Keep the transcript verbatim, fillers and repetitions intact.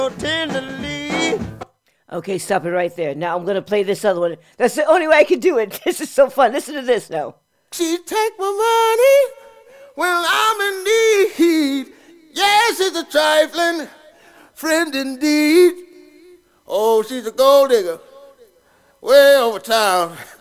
Tenderly. Okay, stop it right there. Now I'm going to play this other one. That's the only way I can do it. This is so fun. Listen to this now. She take my money when I'm in need. Yes, she's a trifling friend indeed. Oh, she's a gold digger way over town.